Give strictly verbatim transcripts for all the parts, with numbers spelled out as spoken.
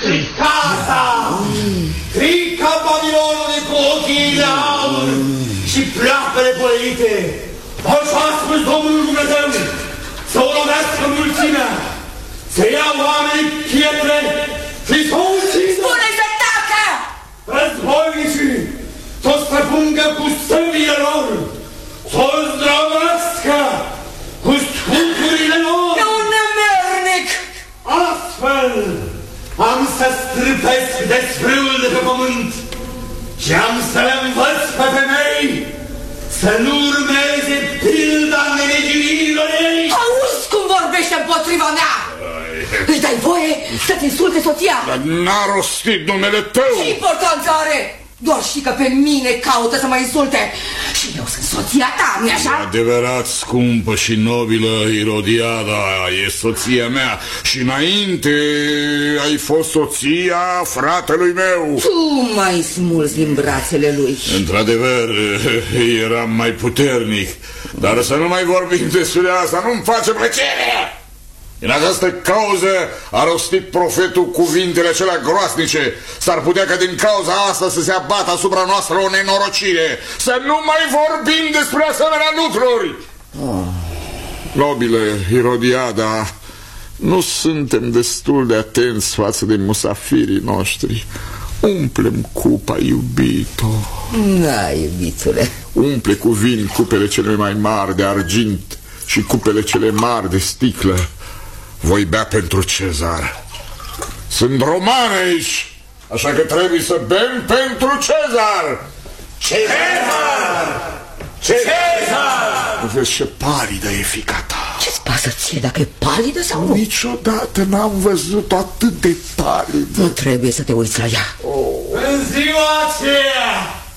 stric casa, strică Babilonului cu ochii de aur și pleapele pălite. Așa a spus Domnul Dumnezeu, să o lovească mulțimea, să ia oamenii pietre și să o ucidă. Spune să tacă! Războinicii să o străpungă cu săbile lor, să o zdrăvească cu scuturile lor. E un nemernic! Astfel am să strâpesc desfrâul de pe pământ și am să le învăț pe femei să nu urmeze pilda nelegiuirilor ei. Auzi cum vorbește împotriva mea! Îi dai voie să-ți insulte soția? Dar n-a rostit numele tău! Ce importanță are? Doar și că pe mine caută să mă insulte. Și eu sunt soția ta, nu-i așa? Adevărat, scumpă și nobilă Irodiada, e soția mea. Și înainte ai fost soția fratelui meu. Tu mai smulzi din brațele lui. Într-adevăr, eram mai puternic. Dar să nu mai vorbim despre asta, nu-mi face plăcere. În această cauză a rostit profetul cuvintele acelea groasnice. S-ar putea ca din cauza asta să se abată asupra noastră o nenorocire. Să nu mai vorbim despre asemenea lucruri. oh. Nobile Irodiada, nu suntem destul de atenți față de musafirii noștri. Umplem cupa, iubito. Da, iubitule. Umple cu vin cupele cele mai mari de argint și cupele cele mari de sticlă. Voi bea pentru Cezar. Sunt romani aici, așa că trebuie să bem pentru Cezar. Cezar! Cezar! Nu vezi ce palidă e fica ta? Ce-ți pasă ție dacă e palidă sau nu? Niciodată n-am văzut-o atât de palidă. Nu trebuie să te uiți la ea. oh. În ziua aceea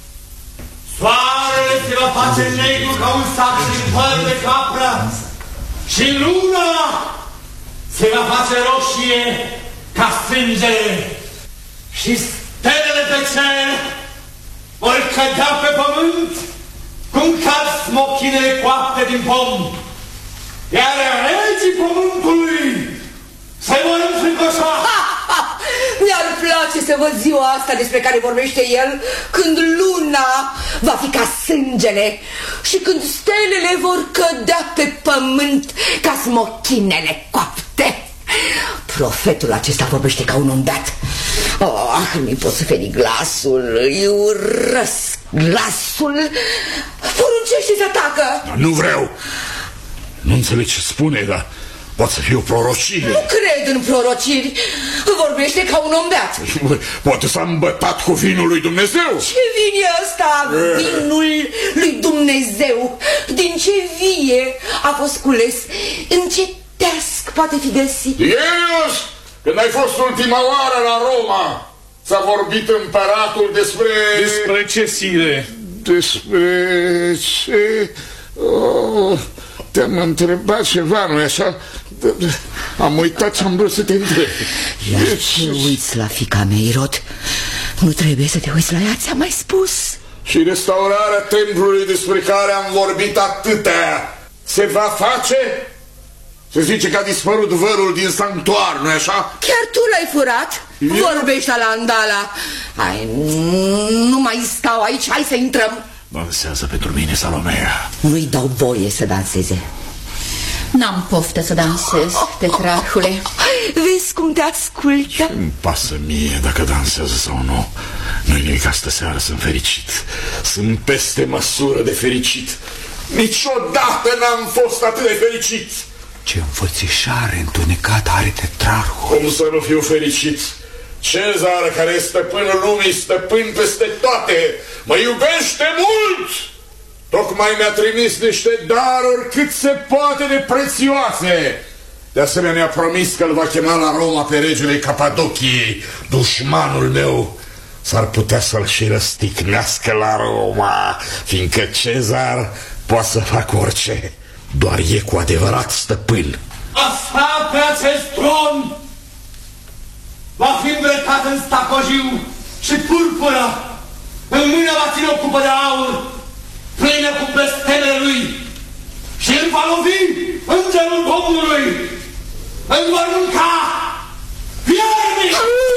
soarele se va face negru ca un sac din păr de capră și luna se va face roșie ca sângele și stelele pe cer vor cădea pe pământ cum cad smochinele coapte din pom, iar regii pământului se vor înfricoșa. Mi-ar place să văd ziua asta despre care vorbește el, când luna va fi ca sângele și când stelele vor cădea pe pământ ca smochinele coapte. Profetul acesta vorbește ca un om beat. Oh, nu-i pot să feri glasul, îi urăsc glasul. Poruncește să atacă. Nu vreau. Nu înțeleg ce spune, dar poate să fie o prorocire. Nu cred în prorociri. Vorbește ca un om beat. Poate s-a îmbătat cu vinul lui Dumnezeu. Ce vin e ăsta? Vinul lui Dumnezeu. Din ce vie a fost cules? În ce teasc poate fi găsit? Iisus, când ai fost ultima oară la Roma, s-a vorbit împăratul despre... Despre ce, sire? Despre ce... Oh, te-am întrebat ceva, nu-i așa? Am uitat ce am vrut să te întreb. Iar te uiți la fica mea, Irod. Nu trebuie să te uiți la ea, ți-am mai spus. Și restaurarea templului despre care am vorbit atâtea se va face? Se zice că a dispărut vărul din sanctuar, nu-i așa? Chiar tu l-ai furat? Eu? Vorbești la Andala. Hai, nu mai stau aici, hai să intrăm. Dansează pentru mine, Salomea. Nu-i dau voie să danseze. N-am poftă să dansez, tetrarhule. Vezi cum te ascultă? Îmi pasă mie dacă dansează sau nu. Nu-i nimic, astă seară sunt fericit. Sunt peste măsură de fericit. Niciodată n-am fost atât de fericit. Ce înfățișare întunecată are tetrarhul. Cum să nu fiu fericit? Cezar, care e stăpânul lumii, stăpân peste toate, mă iubește mult. Tocmai mi-a trimis niște daruri cât se poate de prețioase. De asemenea mi-a promis că îl va chema la Roma pe regele Capadociei, dușmanul meu. S-ar putea să-l și răstignească la Roma, fiindcă Cezar poate să facă orice. Doar e cu adevărat stăpân. Asta pe acest tron va fi îmbrăcat în stacojiu și purpură. În mână va ține o cupă de aur plină cu blestemele lui și îl va lovi îngerul Domnului. Îl vor mânca viermi.